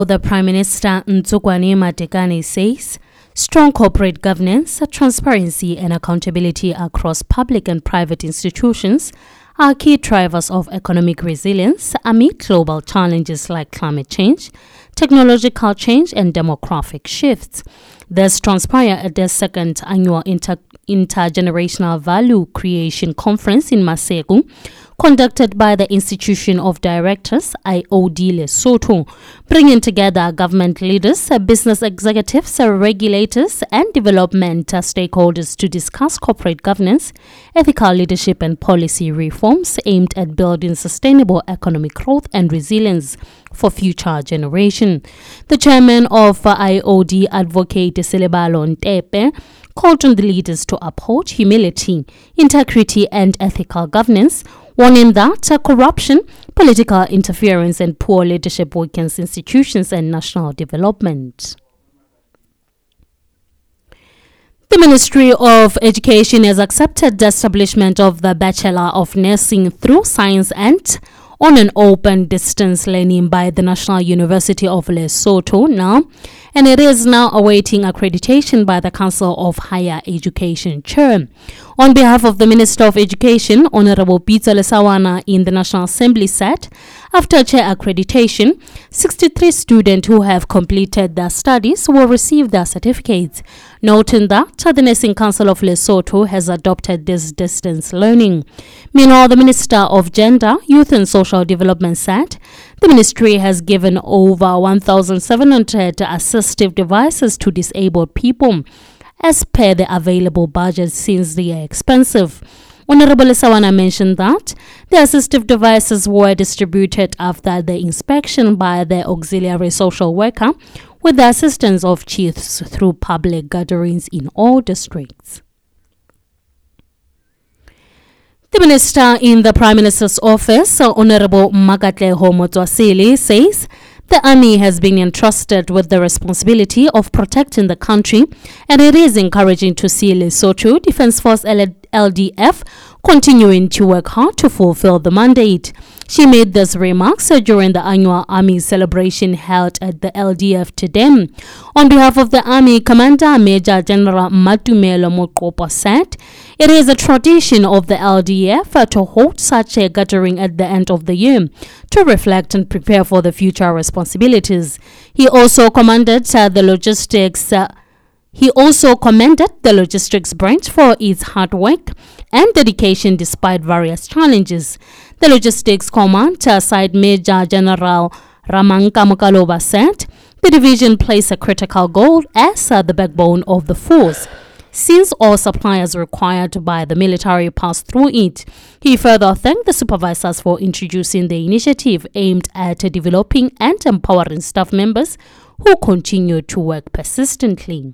The Prime Minister Ntsukwane Madekane says strong corporate governance, transparency and accountability across public and private institutions are key drivers of economic resilience amid global challenges like climate change, technological change and demographic shifts. This transpired at the second annual Intergenerational Value Creation Conference in Masego, conducted by the Institution of Directors, IOD Lesotho, bringing together government leaders, business executives, regulators, and development stakeholders to discuss corporate governance, ethical leadership, and policy reforms aimed at building sustainable economic growth and resilience for future generations. The chairman of IOD, Advocate Selebalo Ntepe, called on the leaders to uphold humility, integrity, and ethical governance, warning that corruption, political interference, and poor leadership weakens institutions and national development. The Ministry of Education has accepted the establishment of the Bachelor of Nursing through Science and on an open distance learning by the National University of Lesotho now, and it is now awaiting accreditation by the Council of Higher Education Chair. On behalf of the Minister of Education, Honorable Pitso Lesawana in the National Assembly said, after chair accreditation, 63 students who have completed their studies will receive their certificates, noting that the Nursing Council of Lesotho has adopted this distance learning. Meanwhile, the Minister of Gender, Youth and Social Development said the ministry has given over 1,700 assistive devices to disabled people as per the available budget since they are expensive. Honorable Lesawana mentioned that the assistive devices were distributed after the inspection by the auxiliary social worker with the assistance of chiefs through public gatherings in all districts. The Minister in the Prime Minister's Office, Honorable Makatleho Motswasili, says the Army has been entrusted with the responsibility of protecting the country, and it is encouraging to see Lesotho Defence Force LDF continuing to work hard to fulfill the mandate. She made these remarks during the annual Army celebration held at the LDF today. On behalf of the Army, Commander Major General Matumelo Mokopa said, it is a tradition of the LDF to hold such a gathering at the end of the year to reflect and prepare for the future responsibilities. He also commended the logistics branch for its hard work and dedication despite various challenges. The Logistics Command, Side Major General Ramanka Mukaloba said, the division plays a critical role as the backbone of the force, since all suppliers required by the military pass through it. He further thanked the supervisors for introducing the initiative aimed at developing and empowering staff members who continue to work persistently.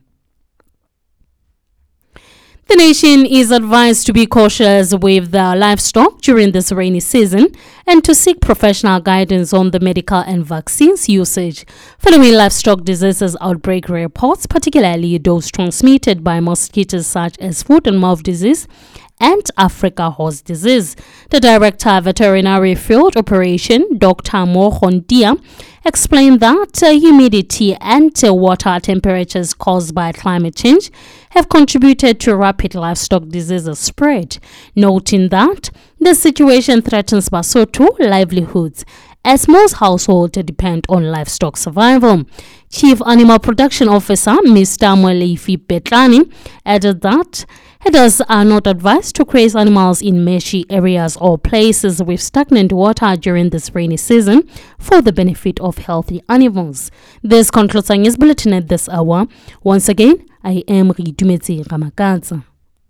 The nation is advised to be cautious with their livestock during this rainy season and to seek professional guidance on the medical and vaccines usage following livestock diseases outbreak reports, particularly those transmitted by mosquitoes such as foot and mouth disease and Africa horse disease. The Director of Veterinary Field Operation, Dr. Mohondia, explained that humidity and water temperatures caused by climate change have contributed to rapid livestock diseases spread, noting that the situation threatens Basotho livelihoods as most households depend on livestock survival. Chief Animal Production Officer Mr. Mwelefi Petlani added that herders are not advised to graze animals in marshy areas or places with stagnant water during this rainy season for the benefit of healthy animals. This concludes our news bulletin at this hour. Once again, I am Ritumetse Ramakatsa.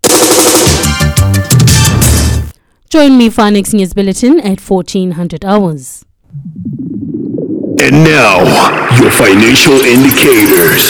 Join me for our next news bulletin at 1400 hours. And now, your financial indicators.